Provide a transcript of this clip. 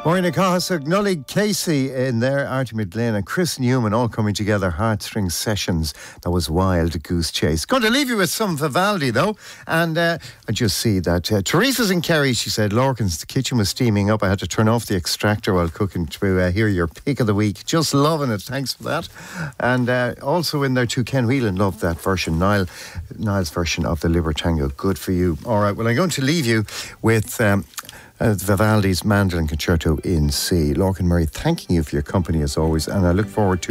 Maureen Cahasuk, Nully Casey in there, Artie McGlynn and Chris Newman all coming together, Heartstring Sessions. That was Wild Goose Chase. Going to leave you with some Vivaldi though, and I just see that Teresa's in Kerry. She said, Lorcan's, the kitchen was steaming up. I had to turn off the extractor while cooking to hear your pick of the week. Just loving it, thanks for that. And also in there too, Ken Whelan loved that version, Niall's version of the Libertango. Good for you. All right, well I'm going to leave you with Vivaldi's Mandolin Concerto in C. Lorcan Murray, thanking you for your company as always, and I look forward to